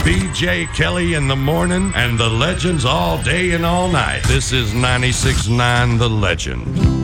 BJ Kelly in the morning and the legends all day and all night. This is 96.9 The Legend.